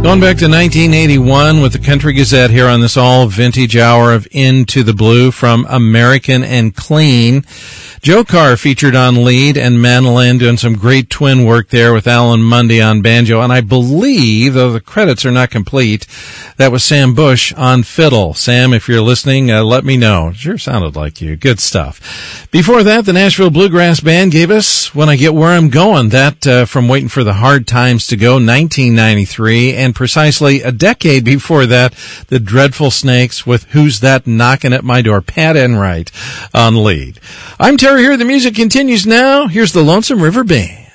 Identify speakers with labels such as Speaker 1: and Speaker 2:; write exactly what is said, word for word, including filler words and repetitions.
Speaker 1: Going back to nineteen eighty-one with the Country Gazette here on this all-vintage hour of Into the Blue from American and Clean. Joe Carr featured on lead and mandolin, doing some great twin work there with Alan Mundy on banjo. And I believe, though the credits are not complete, that was Sam Bush on fiddle. Sam, if you're listening, uh, let me know. It sure sounded like you. Good stuff. Before that, the Nashville Bluegrass Band gave us When I Get Where I'm Going. That uh, from Waiting for the Hard Times to Go, nineteen ninety-three. And precisely a decade before that, the Dreadful Snakes with Who's That Knockin' at My Door? Pat Enright on lead. I'm Terry here. The music continues now. Here's the Lonesome River Band.